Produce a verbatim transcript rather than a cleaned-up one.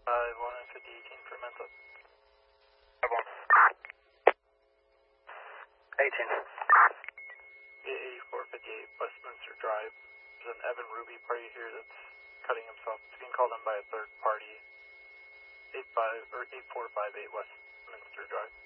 five one and fifty eighteen for Mensa. five one. eighteen. eighty-four fifty-eight Westminster Drive. There's an Evan Ruby party here that's cutting himself. It's being called in by a third party. eight five or eight four five eight Westminster Drive.